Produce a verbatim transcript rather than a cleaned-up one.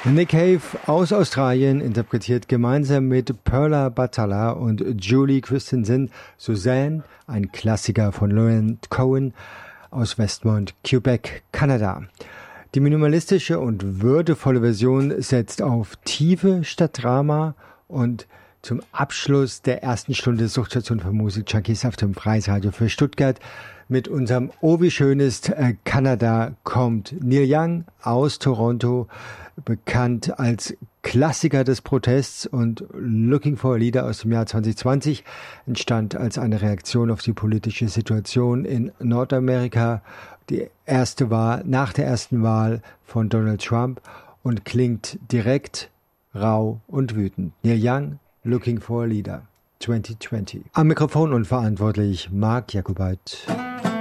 Nick Cave aus Australien interpretiert gemeinsam mit Perla Batalha und Julie Christensen Suzanne, ein Klassiker von Leonard Cohen aus Westmont, Quebec, Kanada. Die minimalistische und würdevolle Version setzt auf Tiefe statt Drama und zum Abschluss der ersten Stunde Suchtstation für Musik-Junkies auf dem Freiradio für Stuttgart mit unserem Oh wie schön ist äh, Kanada kommt Neil Young aus Toronto, bekannt als Klassiker des Protests, und Looking for a Leader aus dem Jahr zwanzig zwanzig entstand als eine Reaktion auf die politische Situation in Nordamerika. Die erste war nach der ersten Wahl von Donald Trump und klingt direkt, rau und wütend. Neil Young, Looking for a Leader, zwanzig zwanzig. Am Mikrofon und verantwortlich Marc Jakobait.